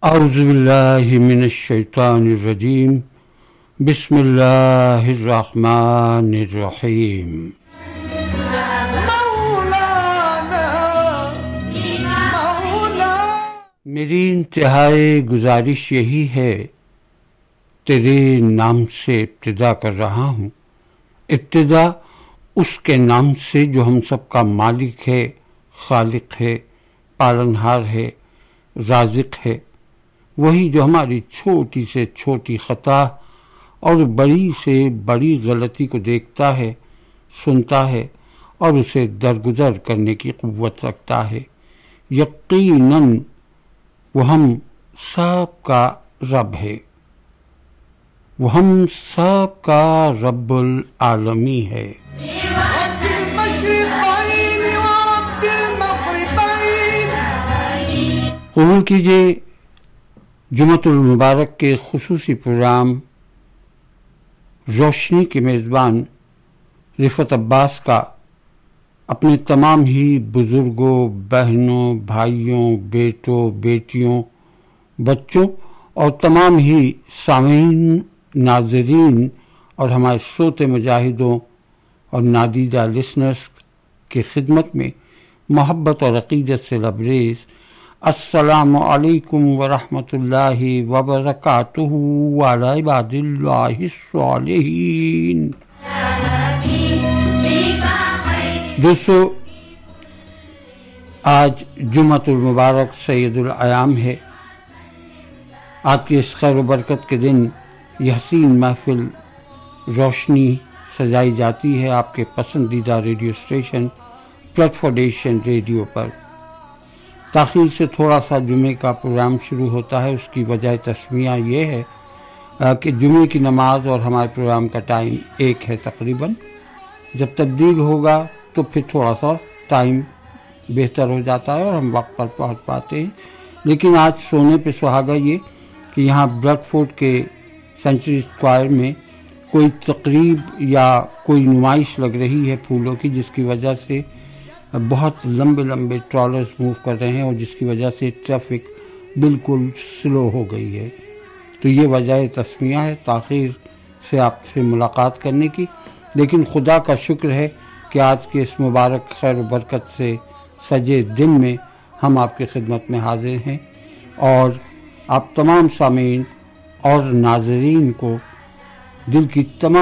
اعوذ باللہ من الشیطان الرجیم بسم اللہ الرحمن الرحیم میری انتہائی گزارش یہی ہے، تیرے نام سے ابتدا کر رہا ہوں، ابتدا اس کے نام سے جو ہم سب کا مالک ہے، خالق ہے، پالنہار ہے، رازق ہے، وہی جو ہماری چھوٹی سے چھوٹی خطا اور بڑی سے بڑی غلطی کو دیکھتا ہے، سنتا ہے اور اسے درگزر کرنے کی قوت رکھتا ہے۔ یقیناً وہ ہم سب کا رب ہے، وہ ہم سب کا رب العالمی ہے۔ قبول کیجیے جمعۃ المبارک کے خصوصی پروگرام روشنی کے میزبان رفعت عباس کا اپنے تمام ہی بزرگوں، بہنوں، بھائیوں، بیٹوں، بیٹیوں، بچوں اور تمام ہی سامعین، ناظرین اور ہمارے سوتے مجاہدوں اور نادیدہ لسنرز کی خدمت میں محبت اور عقیدت سے لبریز السلام علیکم ورحمۃ اللہ وبرکاتہ وعلی عباد اللہ الصالحین۔ دوستو، آج جمعۃ المبارک سید الایام ہے۔ آج کے اس خیر و برکت کے دن یہ حسین محفل روشنی سجائی جاتی ہے آپ کے پسندیدہ ریڈیو اسٹیشن پلیٹفارمیشن ریڈیو پر۔ تاخیر سے تھوڑا سا جمعے کا پروگرام شروع ہوتا ہے، اس کی وجہ تسمیہ یہ ہے کہ جمعے کی نماز اور ہمارے پروگرام کا ٹائم ایک ہے تقریباً۔ جب تبدیل ہوگا تو پھر تھوڑا سا ٹائم بہتر ہو جاتا ہے اور ہم وقت پر پہنچ پاتے ہیں، لیکن آج سونے پہ سہاگا یہ کہ یہاں بریڈ فورٹ کے سینچری اسکوائر میں کوئی تقریب یا کوئی نمائش لگ رہی ہے پھولوں کی، جس کی وجہ سے بہت لمبے لمبے ٹرالرز موو کر رہے ہیں اور جس کی وجہ سے ٹریفک بالکل سلو ہو گئی ہے۔ تو یہ وجہ تسمیہ ہے تاخیر سے آپ سے ملاقات کرنے کی، لیکن خدا کا شکر ہے کہ آج کے اس مبارک خیر و برکت سے سجے دن میں ہم آپ کی خدمت میں حاضر ہیں، اور آپ تمام سامعین اور ناظرین کو دل کی تمام